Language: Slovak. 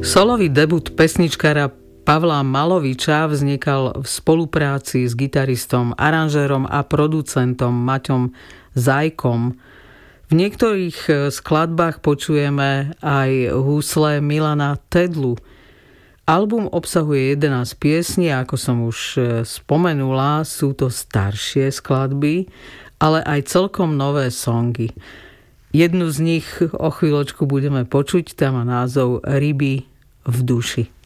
Solový debut pesničkára Pavla Maloviča vznikal v spolupráci s gitaristom, aranžérom a producentom Maťom Zajkom. V niektorých skladbách počujeme aj husle Milana Tedlu. Album obsahuje 11 piesní, ako som už spomenula, sú to staršie skladby, ale aj celkom nové songy. Jednu z nich o chvíľočku budeme počuť, tá má názov Ryby v duši.